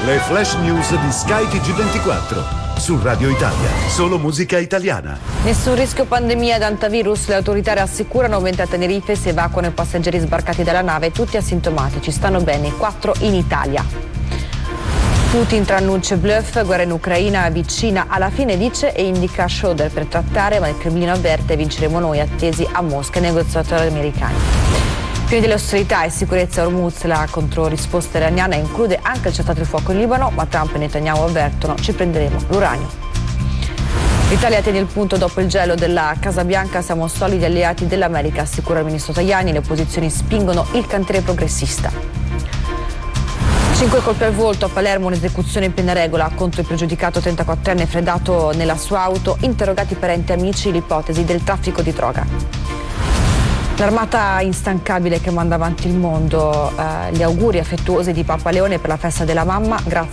Le flash news di Sky TG24. Su Radio Italia, solo musica italiana. Nessun rischio pandemia ad antivirus, le autorità rassicurano, mentre a Tenerife si evacuano i passeggeri sbarcati dalla nave, tutti asintomatici, stanno bene, 4 in Italia. Putin tra annuncio e bluff, guerra in Ucraina vicina alla fine, dice, e indica Schroeder per trattare, ma il Cremlino avverte: vinceremo noi, attesi a Mosca i negoziatori americani. Fine delle ostilità e sicurezza a Hormuz, la controrisposta iraniana include anche il cessato il fuoco in Libano, ma Trump e Netanyahu avvertono: ci prenderemo l'uranio. L'Italia tiene il punto dopo il gelo della Casa Bianca, siamo solidi alleati dell'America, assicura il ministro Tajani, le opposizioni spingono il cantiere progressista. 5 colpi al volto a Palermo, un'esecuzione in piena regola contro il pregiudicato 34enne fredato nella sua auto, interrogati parenti e amici, l'ipotesi del traffico di droga. L'armata instancabile che manda avanti il mondo, gli auguri affettuosi di Papa Leone per la festa della mamma, grazie